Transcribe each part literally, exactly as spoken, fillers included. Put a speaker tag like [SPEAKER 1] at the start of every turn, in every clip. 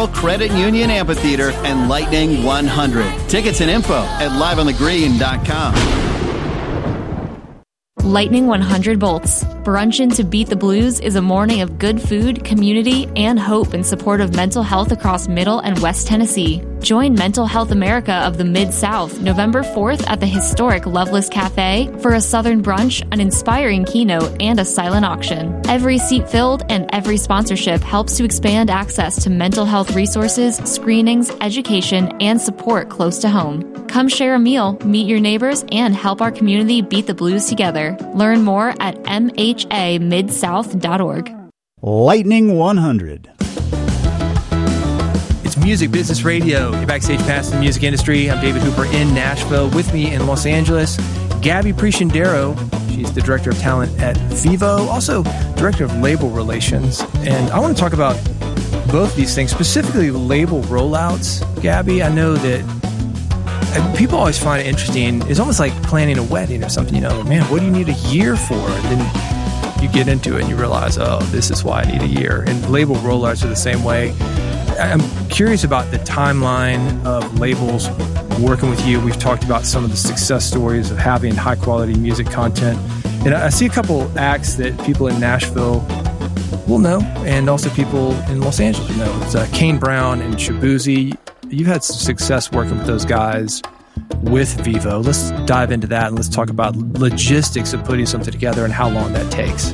[SPEAKER 1] Federal Credit Union Amphitheater and Lightning one hundred. Tickets and info at live on the green dot com.
[SPEAKER 2] Lightning one hundred Bolts. Brunchin' to beat the blues is a morning of good food, community, and hope in support of mental health across Middle and West Tennessee. Join Mental Health America of the Mid-South November fourth at the historic Loveless Cafe for a Southern brunch, an inspiring keynote, and a silent auction. Every seat filled and every sponsorship helps to expand access to mental health resources, screenings, education, and support close to home. Come share a meal, meet your neighbors, and help our community beat the blues together. Learn more at m h a mid south dot org.
[SPEAKER 3] Lightning one hundred.
[SPEAKER 4] It's Music Business Radio, your backstage pass in the music industry. I'm David Hooper in Nashville. With me in Los Angeles, Gabby Prescindero. She's the Director of Talent at Vevo, also Director of Label Relations. And I want to talk about both these things, specifically label rollouts. Gabby, I know that people always find it interesting. It's almost like planning a wedding or something. You know, man, what do you need a year for? And then you get into it and you realize, oh, this is why I need a year. And label rollouts are the same way. I'm curious about the timeline of labels working with you. We've talked about some of the success stories of having high quality music content. And I see a couple acts that people in Nashville will know, and also people in Los Angeles know. It's uh, Kane Brown and Shaboozey. You've had some success working with those guys with Vevo. Let's dive into that and let's talk about logistics of putting something together and how long that takes.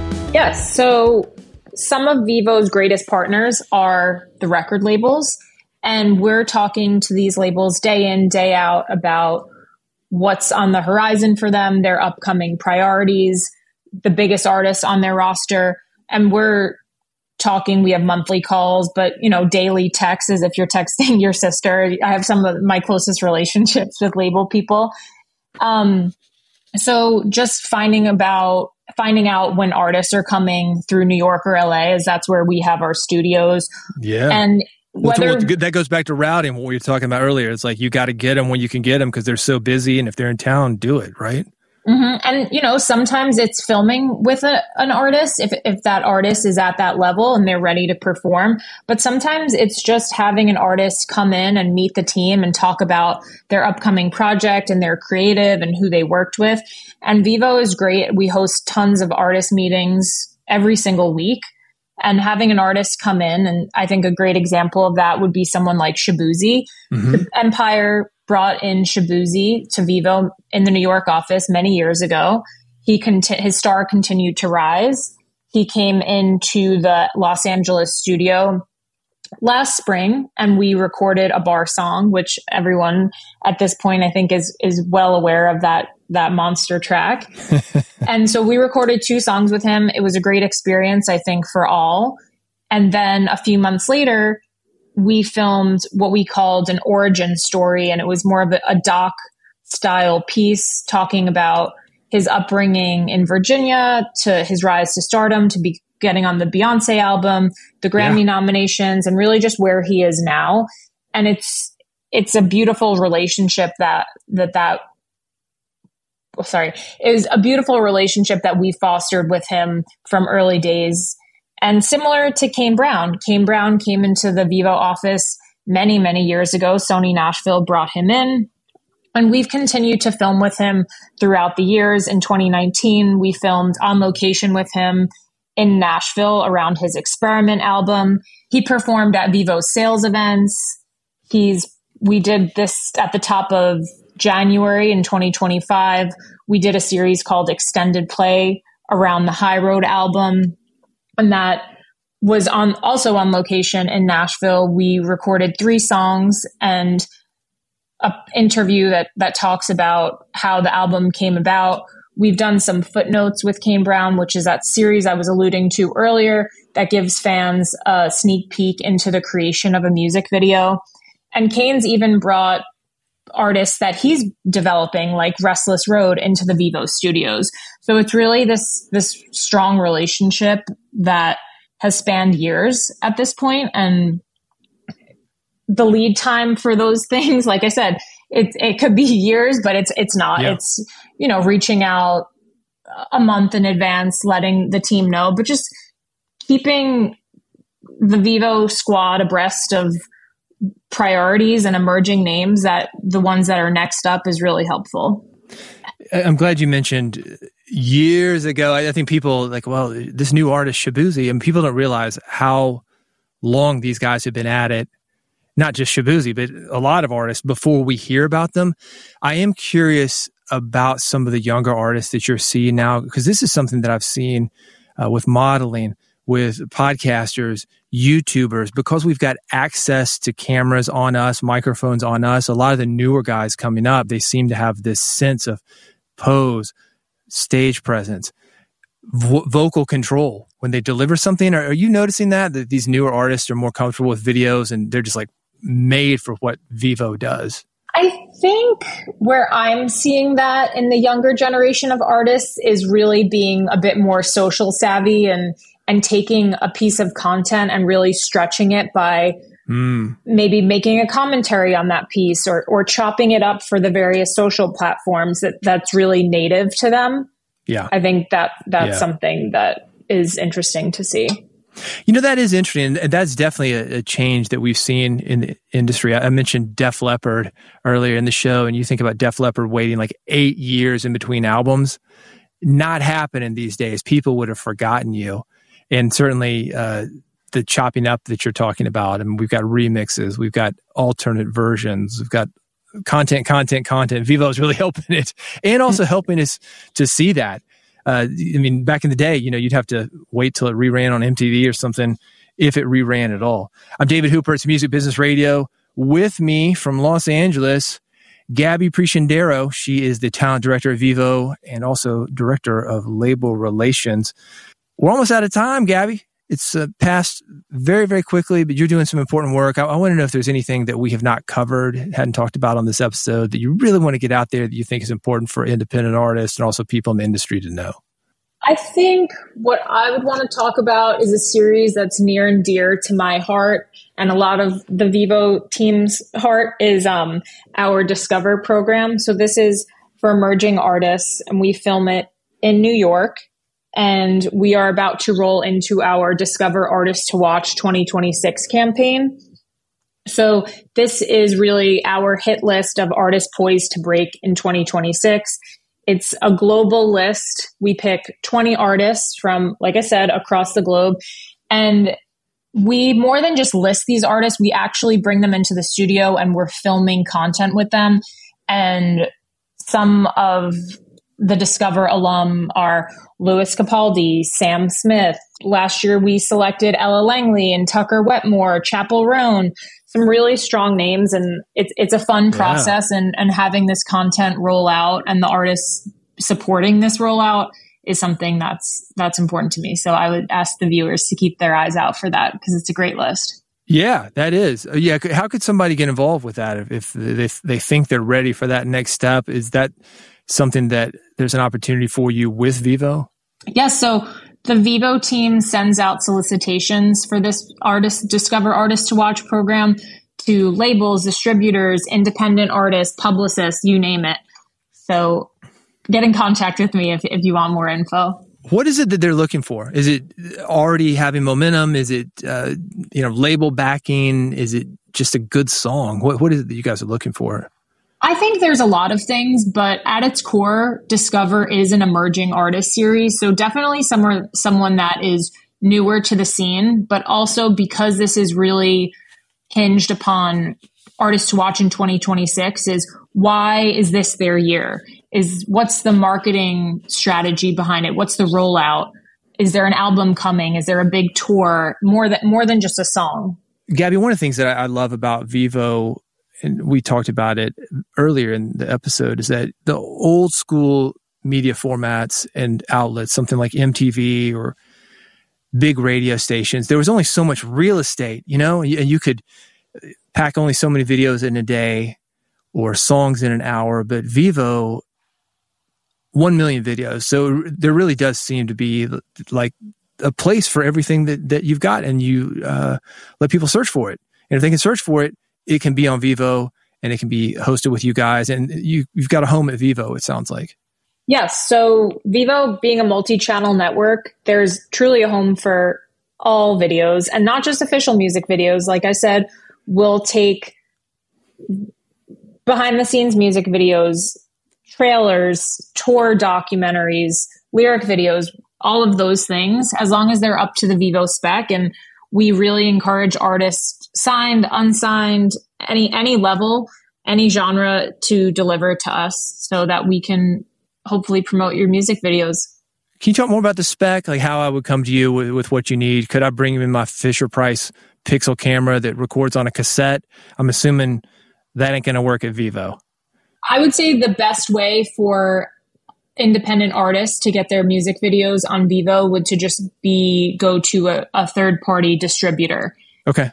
[SPEAKER 5] Yes. So some of Vevo's greatest partners are the record labels, and we're talking to these labels day in, day out about what's on the horizon for them, their upcoming priorities, the biggest artists on their roster. And we're talking, we have monthly calls, but, you know, daily texts as if you're texting your sister. I have some of my closest relationships with label people. Um, so just finding about, finding out when artists are coming through New York or L A, as that's where we have our studios.
[SPEAKER 4] Yeah.
[SPEAKER 5] And whether
[SPEAKER 4] well, that goes back to routing, what we were talking about earlier. It's like, you got to get them when you can get them because they're so busy. And if they're in town, do it, right?
[SPEAKER 5] Mm-hmm. And, you know, sometimes it's filming with a, an artist if, if that artist is at that level and they're ready to perform. But sometimes it's just having an artist come in and meet the team and talk about their upcoming project and their creative and who they worked with. And Vevo is great. We host tons of artist meetings every single week. And having an artist come in, and I think a great example of that would be someone like Shaboozey. Mm-hmm. Empire brought in Shaboozey to Vevo in the New York office many years ago. He conti- his star continued to rise. He came into the Los Angeles studio last spring, and we recorded a bar song, which everyone at this point I think is is well aware of that that monster track. And so we recorded two songs with him. It was a great experience, I think, for all. And then a few months later, we filmed what we called an origin story. And it was more of a, a doc style piece talking about his upbringing in Virginia to his rise to stardom, to be getting on the Beyonce album, the Grammy yeah. nominations, and really just where he is now. And it's, it's a beautiful relationship that, that, that, oh, sorry, it was a beautiful relationship that we fostered with him from early days. And similar to Kane Brown, Kane Brown came into the Vevo office many, many years ago. Sony Nashville brought him in, and we've continued to film with him throughout the years. In twenty nineteen, we filmed On Location with him in Nashville around his Experiment album. He performed at Vevo sales events. He's, we did this at the top of January in twenty twenty-five. We did a series called Extended Play around the High Road album. And that was on also on location in Nashville. We recorded three songs and an interview that, that talks about how the album came about. We've done some footnotes with Kane Brown, which is that series I was alluding to earlier that gives fans a sneak peek into the creation of a music video. And Kane's even brought artists that he's developing, like Restless Road, into the Vevo studios. So it's really this this strong relationship that has spanned years at this point. And the lead time for those things, like I said, it it could be years, but it's it's not. Yeah. It's, you know, reaching out a month in advance, letting the team know, but just keeping the Vevo squad abreast of priorities and emerging names, that the ones that are next up is really helpful.
[SPEAKER 4] I'm glad you mentioned years ago. I think people like, well, this new artist Shaboozey, and people don't realize how long these guys have been at it. Not just Shaboozey, but a lot of artists before we hear about them. I am curious about some of the younger artists that you're seeing now, because this is something that I've seen uh, with modeling, with podcasters, YouTubers, because we've got access to cameras on us, microphones on us. A lot of the newer guys coming up, they seem to have this sense of pose, stage presence, vo- vocal control when they deliver something. Are, are you noticing that, that these newer artists are more comfortable with videos and they're just like made for what Vevo does?
[SPEAKER 5] I think where I'm seeing that in the younger generation of artists is really being a bit more social savvy and and taking a piece of content and really stretching it by mm. maybe making a commentary on that piece or or chopping it up for the various social platforms that that's really native to them.
[SPEAKER 4] Yeah.
[SPEAKER 5] I think that that's
[SPEAKER 4] yeah.
[SPEAKER 5] something that is interesting to see.
[SPEAKER 4] You know, that is interesting. And that's definitely a, a change that we've seen in the industry. I, I mentioned Def Leppard earlier in the show, and you think about Def Leppard waiting like eight years in between albums. Not happening these days. People would have forgotten you. And certainly uh, the chopping up that you're talking about. I mean, we've got remixes, we've got alternate versions, we've got content, content, content. Vevo is really helping it, and also helping us to see that. Uh, I mean, back in the day, you know, you'd have to wait till it reran on M T V or something, if it reran at all. I'm David Hooper. It's Music Business Radio. With me from Los Angeles, Gabby Prescindero. She is the talent director of Vevo and also director of label relations. We're almost out of time, Gabby. It's uh, passed very, very quickly, but you're doing some important work. I, I want to know if there's anything that we have not covered, hadn't talked about on this episode, that you really want to get out there that you think is important for independent artists and also people in the industry to know.
[SPEAKER 5] I think what I would want to talk about is a series that's near and dear to my heart and a lot of the Vevo team's heart is um, our Discover program. So this is for emerging artists, and we film it in New York. And we are about to roll into our Discover Artists to Watch twenty twenty-six campaign. So this is really our hit list of artists poised to break in twenty twenty-six. It's a global list. We pick twenty artists from, like I said, across the globe. And we more than just list these artists, we actually bring them into the studio and we're filming content with them. And some of the Discover alum are Louis Capaldi, Sam Smith. Last year, we selected Ella Langley and Tucker Wetmore, Chappell Roan, some really strong names. And it's it's a fun process. Yeah. And, and having this content roll out and the artists supporting this rollout is something that's that's important to me. So I would ask the viewers to keep their eyes out for that because it's a great list.
[SPEAKER 4] Yeah, that is. Yeah. How could somebody get involved with that if, if they, if they think they're ready for that next step? Is that something that there's an opportunity for you with Vevo?
[SPEAKER 5] Yes. So the Vevo team sends out solicitations for this artist, Discover Artists to Watch program to labels, distributors, independent artists, publicists, you name it. So get in contact with me if, if you want more info.
[SPEAKER 4] What is it that they're looking for? Is it already having momentum? Is it, uh, you know, label backing? Is it just a good song? What What is it that you guys are looking for?
[SPEAKER 5] I think there's a lot of things, but at its core, Discover is an emerging artist series. So definitely somewhere, someone that is newer to the scene, but also because this is really hinged upon artists to watch in twenty twenty-six is why is this their year? Is what's the marketing strategy behind it? What's the rollout? Is there an album coming? Is there a big tour? More than, more than just a song.
[SPEAKER 4] Gabby, one of the things that I love about Vevo, and we talked about it earlier in the episode, is that the old school media formats and outlets, something like M T V or big radio stations, there was only so much real estate, you know, and you could pack only so many videos in a day or songs in an hour. But Vevo, one million videos. So there really does seem to be like a place for everything that, that you've got, and you uh, let people search for it. And if they can search for it, it can be on Vevo and it can be hosted with you guys. And you, you've got a home at Vevo, it sounds like.
[SPEAKER 5] Yes. So Vevo being a multi-channel network, there's truly a home for all videos, and not just official music videos. Like I said, we'll take behind the scenes music videos, trailers, tour documentaries, lyric videos, all of those things, as long as they're up to the Vevo spec. And we really encourage artists, signed, unsigned, any any level, any genre, to deliver to us so that we can hopefully promote your music videos.
[SPEAKER 4] Can you talk more about the spec, like how I would come to you with, with what you need? Could I bring in my Fisher-Price Pixel camera that records on a cassette? I'm assuming that ain't going to work at Vevo.
[SPEAKER 5] I would say the best way for independent artists to get their music videos on Vevo would to just be go to a, a third-party distributor.
[SPEAKER 4] Okay.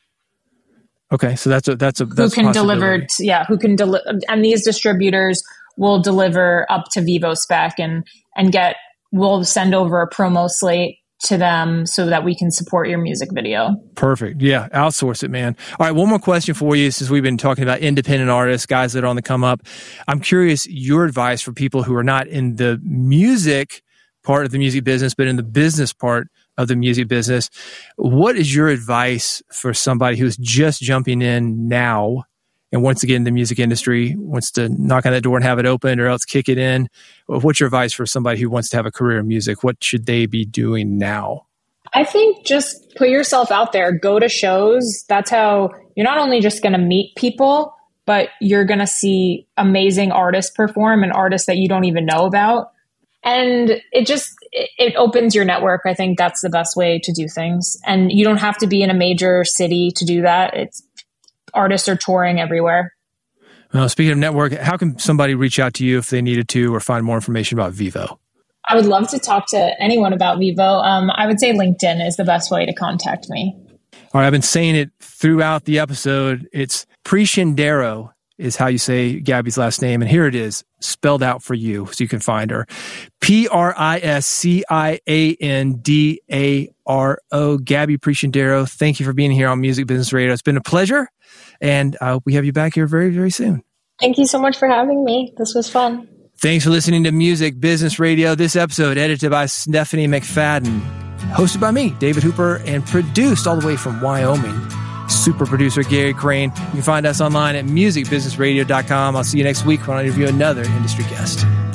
[SPEAKER 4] Okay, so that's a that's a that's
[SPEAKER 5] who can deliver. T- yeah, who can deliver, and these distributors will deliver up to Vevo spec, and and get. We'll send over a promo slate to them so that we can support your music video.
[SPEAKER 4] Perfect. Yeah. Outsource it, man. All right. One more question for you, since we've been talking about independent artists, guys that are on the come up. I'm curious your advice for people who are not in the music part of the music business, but in the business part of the music business. What is your advice for somebody who's just jumping in now and wants to get in the music industry, wants to knock on that door and have it open, or else kick it in? What's your advice for somebody who wants to have a career in music? What should they be doing now?
[SPEAKER 5] I think just put yourself out there, go to shows. That's how you're not only just going to meet people, but you're going to see amazing artists perform, and artists that you don't even know about. And it just, it opens your network. I think that's the best way to do things. And you don't have to be in a major city to do that. It's artists are touring everywhere.
[SPEAKER 4] Well, speaking of network, how can somebody reach out to you if they needed to, or find more information about Vevo?
[SPEAKER 5] I would love to talk to anyone about Vevo. Um, I would say LinkedIn is the best way to contact me.
[SPEAKER 4] All right. I've been saying it throughout the episode. It's Priscindaro is how you say Gabby's last name. And here it is, spelled out for you so you can find her. P R I S C I A N D A R O. Gabby Priscindaro, thank you for being here on Music Business Radio. It's been a pleasure. And I hope we have you back here very, very soon.
[SPEAKER 5] Thank you so much for having me. This was fun.
[SPEAKER 4] Thanks for listening to Music Business Radio. This episode edited by Stephanie McFadden, hosted by me, David Hooper, and produced all the way from Wyoming. Super producer Gary Crane. You can find us online at music business radio dot com. I'll see you next week when I interview another industry guest.